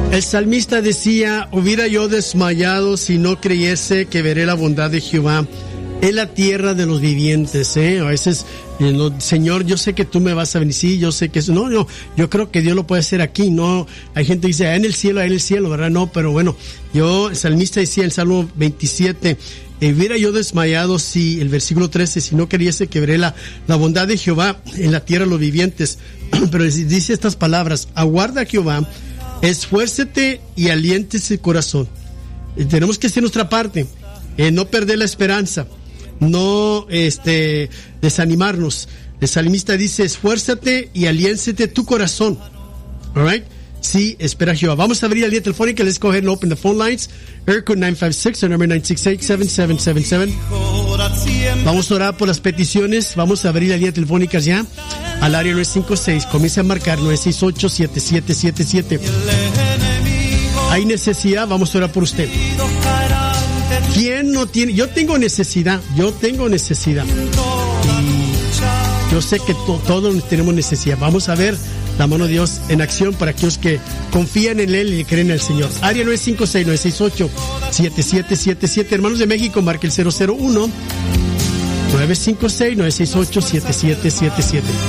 El salmista decía: hubiera yo desmayado si no creyese que veré la bondad de Jehová en la tierra de los vivientes. A veces, Señor, yo sé que tú me vas a bendecir, yo sé que eso, no, yo creo que Dios lo puede hacer aquí, no, hay gente que dice, en el cielo, ¿verdad? No, pero bueno, el salmista decía en Salmo 27, hubiera yo desmayado si, el versículo 13, si no creyese que veré la bondad de Jehová en la tierra de los vivientes. Pero dice estas palabras: aguarda a Jehová, esfuércete y aliéntese el corazón. Tenemos que hacer nuestra parte, no perder la esperanza, no desanimarnos. El salmista dice: esfuérzate y aliéntese tu corazón. All right? Sí, espera Jehová. Vamos a abrir la línea telefónica. Let's go ahead and open the phone lines. Air code 956, our number 968-7777. Vamos a orar por las peticiones. Vamos a abrir la línea telefónica ya al área 956. Comienza a marcar 968-7777. Hay necesidad, vamos a orar por usted. ¿Quién no tiene? Yo tengo necesidad. Y yo sé que todos tenemos necesidad. Vamos a ver la mano de Dios en acción para aquellos que confían en Él y creen en el Señor. Área 956-968-7777. Hermanos de México, marque el 001-956-968-7777.